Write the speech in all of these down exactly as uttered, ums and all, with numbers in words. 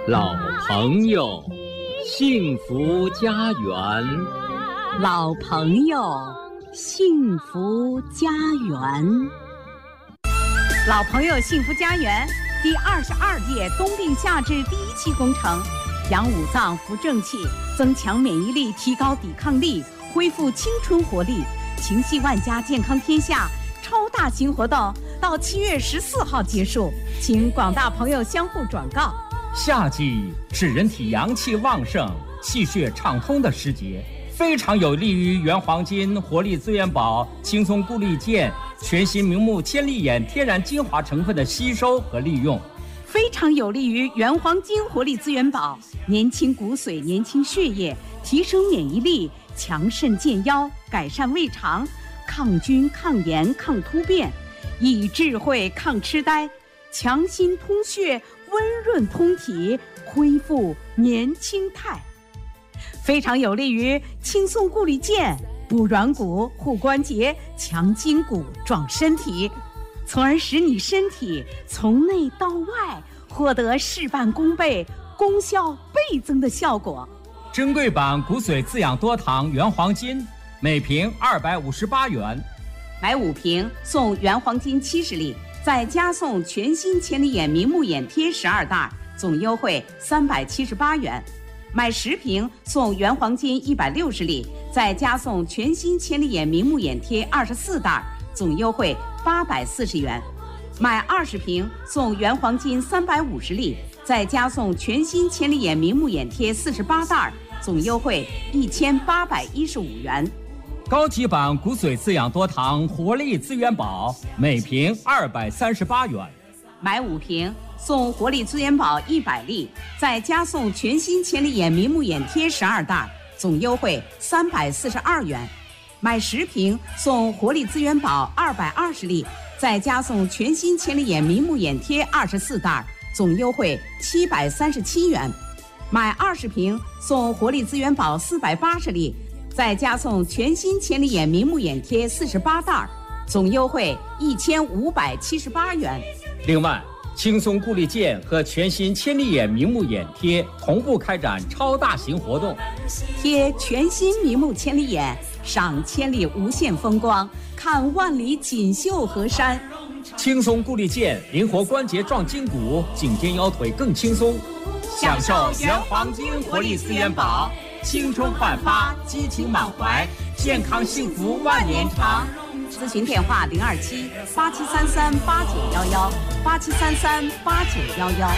老朋友，幸福家园。 老朋友，幸福家园。老朋友幸福家园第二十二届冬病夏治第一期工程，养五脏扶正气，增强免疫力，提高抵抗力，恢复青春活力，情系万家，健康天下超大型活动到七月十四号结束，请广大朋友相互转告。 夏季是人体阳气旺盛、气血畅通的时节，非常有利于原黄金、活力资源宝、轻松固力健、全新明目千里眼天然精华成分的吸收和利用， 非常有利于原黄金活力资源宝，年轻骨髓，年轻血液，提升免疫力，强肾健腰，改善胃肠，抗菌、抗炎、抗突变，益智慧、抗痴呆，强心通血，温润通体，恢复年轻态，非常有利于轻松固力健，补软骨、护关节，强筋骨、壮身体，从而使你身体从内到外获得事半功倍、功效倍增的效果。 珍贵版骨髓滋养多糖原黄金，每瓶二百五十八元， 买五瓶送原黄金七十粒，再加送全新千里眼明目眼贴十二袋，总优惠三百七十八元。买十瓶送原黄金一百六十粒，再加送全新千里眼明目眼贴二十四袋，总优惠八百四十元。买二十瓶送原黄金三百五十粒，再加送全新千里眼明目眼贴四十八袋，总优惠一千八百一十五元。 高级版骨髓滋养多糖活力资源宝，每瓶二百三十八元。 买五瓶送活力资源宝一百粒，再加送全新千里眼明目眼贴十二袋，总优惠三百四十二元。买十瓶送活力资源宝二百二十粒，再加送全新千里眼明目眼贴二十四袋，总优惠七百三十七元。买二十瓶送活力资源宝四百八十粒，再加送全新千里眼明目眼贴四十八袋，总优惠一千五百七十八元。 另外，轻松固力健和全新千里眼明目眼贴同步开展超大型活动， 贴全新明目千里眼，赏千里无限风光，看万里锦绣河山。 轻松固力健，灵活关节壮筋骨，颈肩腰腿更轻松。享受原黄金活力资源宝，青春焕发，激情满怀，健康幸福万年长。 咨询电话零二七八七三三八九幺幺八七三三八九幺幺。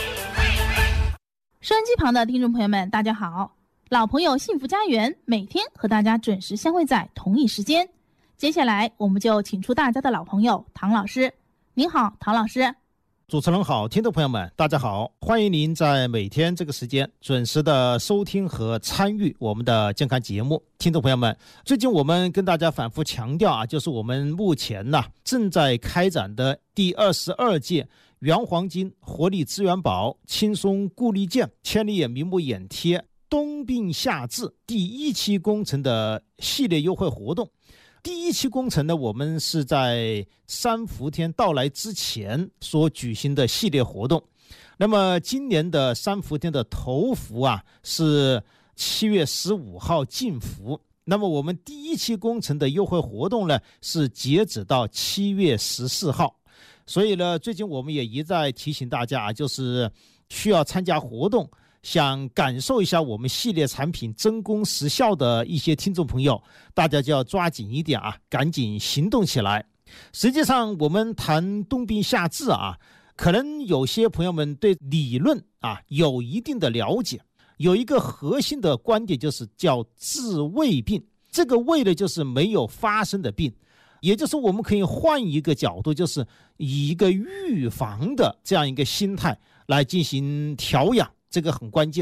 收音机旁的听众朋友们，大家好！老朋友幸福家园每天和大家准时相会在同一时间。接下来我们就请出大家的老朋友唐老师。您好，唐老师。 主持人好，听众朋友们大家好，欢迎您在每天这个时间准时的收听和参与我们的健康节目。听众朋友们，最近我们跟大家反复强调啊，就是我们目前呢、啊、正在开展的第二十二届原黄金活力资源宝轻松固力健千里眼明目眼贴冬病夏治第一期工程的系列优惠活动。第一期工程呢，我们是在三伏天到来之前所举行的系列活动。那么今年的三伏天的头伏啊，是七月十五号进伏。那么我们第一期工程的优惠活动呢，是截止到七月十四号。所以呢，最近我们也一再提醒大家啊，就是需要参加活动，想感受一下我们系列产品真功实效的一些听众朋友，大家就要抓紧一点啊，赶紧行动起来。实际上我们谈冬病夏治啊，可能有些朋友们对理论啊有一定的了解，有一个核心的观点就是叫治未病，这个未呢就是没有发生的病，也就是我们可以换一个角度，就是以一个预防的这样一个心态来进行调养，这个很关键。